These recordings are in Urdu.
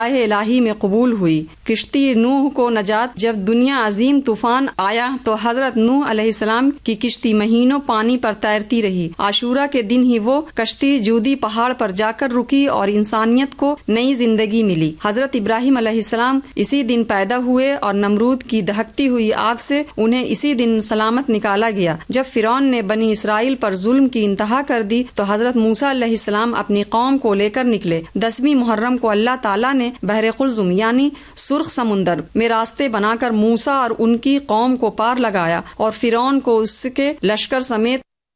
الہی میں قبول ہوئی۔ کشتی نوح کو نجات۔ جب دنیا عظیم طوفان آیا تو حضرت نوح علیہ السلام کی کشتی مہینوں پانی پر تیرتی رہی۔ عاشورہ کے دن ہی وہ کشتی جودی پہاڑ پر جا کر رکی اور انسانیت کو نئی زندگی ملی۔ حضرت ابراہیم علیہ السلام اسی دن پیدا ہوئے اور نمرود کی دہکتی ہوئی آگ سے انہیں اسی دن سلامت نکالا گیا۔ جب فرعون نے بنی اسرائیل پر ظلم کی انتہا کر دی تو حضرت موسیٰ علیہ السلام اپنی قوم کو لے کر نکلے۔ 10ویں محرم کو اللہ تعالیٰ نے بحر قلزم یعنی سرخ سمندر میں راستے بنا کر موسیٰ اور ان کی قوم کو پار لگایا اور فرعون کو اس کے لشکر سمیت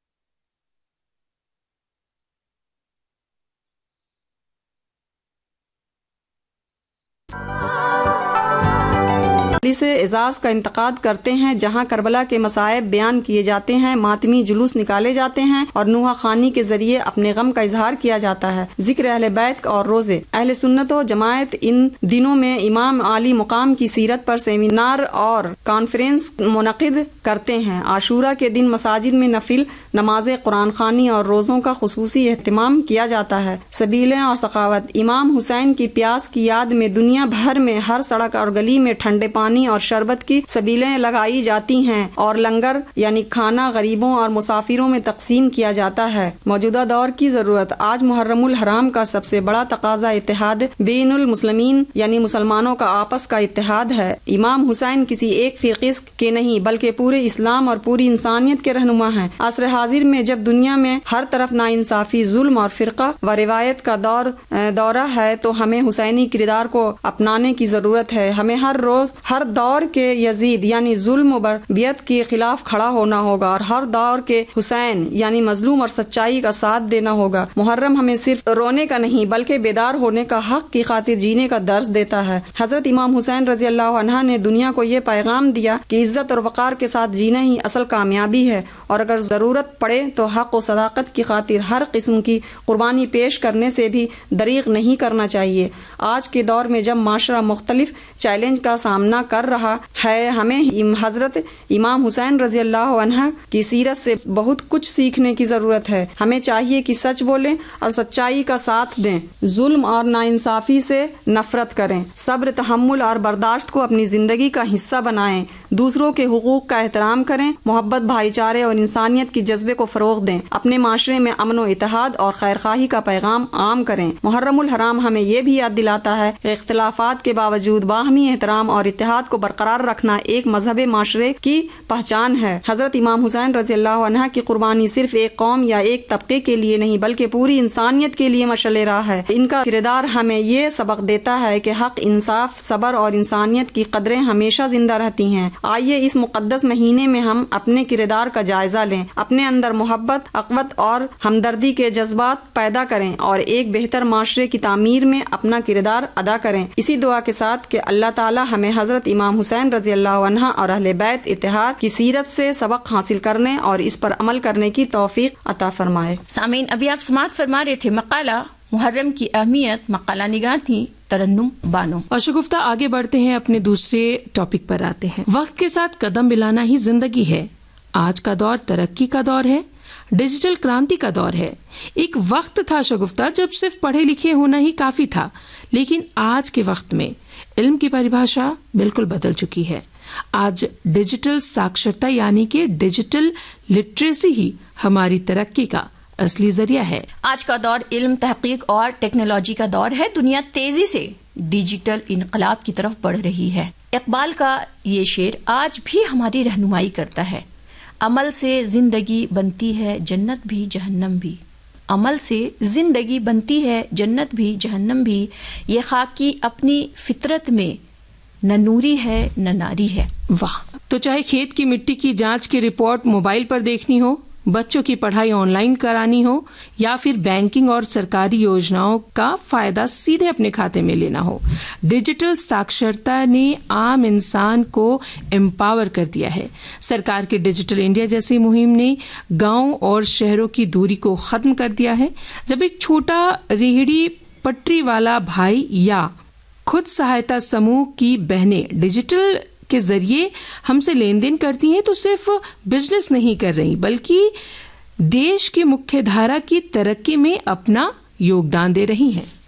سے اعزاز کا انتقاد کرتے ہیں، جہاں کربلا کے مصائب بیان کیے جاتے ہیں، ماتمی جلوس نکالے جاتے ہیں اور نوحہ خوانی کے ذریعے اپنے غم کا اظہار کیا جاتا ہے۔ ذکر اہل بیت اور روزے۔ اہل سنت و جماعت ان دنوں میں امام عالی مقام کی سیرت پر سیمینار اور کانفرنس منعقد کرتے ہیں۔ عاشورہ کے دن مساجد میں نفل نمازیں، قرآن خوانی اور روزوں کا خصوصی اہتمام کیا جاتا ہے۔ سبیلیں اور سخاوت۔ امام حسین کی پیاس کی یاد میں دنیا بھر میں ہر سڑک اور گلی میں ٹھنڈے پانی اور شربت کی سبیلیں لگائی جاتی ہیں اور لنگر یعنی کھانا غریبوں اور مسافروں میں تقسیم کیا جاتا ہے۔ موجودہ دور کی ضرورت۔ آج محرم الحرام کا سب سے بڑا تقاضا اتحاد بین المسلمین یعنی مسلمانوں کا آپس کا اتحاد ہے۔ امام حسین کسی ایک فرقے کے نہیں بلکہ پورے اسلام اور پوری انسانیت کے رہنما ہیں۔ عصر حاضر میں جب دنیا میں ہر طرف ناانصافی، ظلم اور فرقہ و روایت کا دورہ ہے تو ہمیں حسینی کردار کو اپنانے کی ضرورت ہے۔ ہمیں ہر روز ہر دور کے یزید یعنی ظلم و بربریت کے خلاف کھڑا ہونا ہوگا اور ہر دور کے حسین یعنی مظلوم اور سچائی کا ساتھ دینا ہوگا۔ محرم ہمیں صرف رونے کا نہیں بلکہ بیدار ہونے کا، حق کی خاطر جینے کا درس دیتا ہے۔ حضرت امام حسین رضی اللہ عنہ نے دنیا کو یہ پیغام دیا کہ عزت اور وقار کے ساتھ جینا ہی اصل کامیابی ہے اور اگر ضرورت پڑے تو حق و صداقت کی خاطر ہر قسم کی قربانی پیش کرنے سے بھی دریغ نہیں کرنا چاہیے۔ آج کے دور میں جب معاشرہ مختلف چیلنج کا سامنا کر رہا ہے، ہمیں حضرت امام حسین رضی اللہ عنہ کی سیرت سے بہت کچھ سیکھنے کی ضرورت ہے۔ ہمیں چاہیے کہ سچ بولیں اور سچائی کا ساتھ دیں، ظلم اور ناانصافی سے نفرت کریں، صبر، تحمل اور برداشت کو اپنی زندگی کا حصہ بنائیں، دوسروں کے حقوق کا احترام کریں، محبت، بھائی چارے اور انسانیت کے جذبے کو فروغ دیں، اپنے معاشرے میں امن و اتحاد اور خیرخواہی کا پیغام عام کریں۔ محرم الحرام ہمیں یہ بھی یاد دلاتا ہے کہ اختلافات کے باوجود باہمی احترام اور اتحاد کو برقرار رکھنا ایک مذہب معاشرے کی پہچان ہے۔ حضرت امام حسین رضی اللہ عنہ کی قربانی صرف ایک قوم یا ایک طبقے کے لیے نہیں بلکہ پوری انسانیت کے لیے مشعل راہ ہے۔ ان کا کردار ہمیں یہ سبق دیتا ہے کہ حق، انصاف، صبر اور انسانیت کی قدریں ہمیشہ زندہ رہتی ہیں۔ آئیے اس مقدس مہینے میں ہم اپنے کردار کا جائزہ لیں، اپنے اندر محبت، اخوت اور ہمدردی کے جذبات پیدا کریں اور ایک بہتر معاشرے کی تعمیر میں اپنا کردار ادا کریں۔ اسی دعا کے ساتھ کہ اللہ تعالی ہمیں حضرت امام حسین رضی اللہ عنہ اور اہل بیت اتحاد کی سیرت سے سبق حاصل کرنے اور اس پر عمل کرنے کی توفیق عطا فرمائے۔ سامعین، ابھی آپ سماعت فرما رہے تھے مقالہ محرم کی اہمیت، مقالہ نگار تھی ترنم بانو۔ اور شگفتہ آگے بڑھتے ہیں، اپنے دوسرے ٹاپک پر آتے ہیں۔ وقت کے ساتھ قدم ملانا ہی زندگی ہے۔ آج کا دور ترقی کا دور ہے، ڈیجیٹل کرانتی کا دور ہے۔ ایک وقت تھا شگفتہ جب صرف پڑھے لکھے ہونا ہی کافی تھا، لیکن آج کے وقت میں علم کی پریبھاشا بالکل بدل چکی ہے۔ آج ڈیجیٹل ساکشرتا یعنی کہ ڈیجیٹل لٹریسی ہی ہماری ترقی کا اصلی ذریعہ ہے۔ آج کا دور علم، تحقیق اور ٹیکنالوجی کا دور ہے۔ دنیا تیزی سے ڈیجیٹل انقلاب کی طرف بڑھ رہی ہے۔ اقبال کا یہ شعر آج بھی ہماری رہنمائی کرتا ہے۔ عمل سے زندگی بنتی ہے جنت بھی جہنم بھی، عمل سے زندگی بنتی ہے جنت بھی جہنم بھی، یہ خاکی اپنی فطرت میں نہ نوری ہے نہ ناری ہے۔ واہ! تو چاہے کھیت کی مٹی کی جانچ کی رپورٹ موبائل پر دیکھنی ہو، بچوں کی پڑھائی آن لائن کرانی ہو یا پھر بینکنگ اور سرکاری یوجناؤں کا فائدہ سیدھے اپنے کھاتے میں لینا ہو، ڈیجیٹل ساکشرتا نے عام انسان کو امپاور کر دیا ہے۔ سرکار کی ڈیجیٹل انڈیا جیسی مہم نے گاؤں اور شہروں کی دوری کو ختم کر دیا ہے۔ جب ایک چھوٹا ریہڑی پٹری والا بھائی یا خود سہایتا سموہ کی بہنیں ڈیجیٹل کے ذریعے ہم سے لین دین کرتی ہیں تو صرف بزنس نہیں کر رہی بلکہ دیش کے مکھیہ دھارا کی ترقی میں اپنا یوگدان دے رہی ہیں۔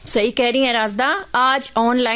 صحیح کہہ رہی ہیں رازدہ. آج آن لائن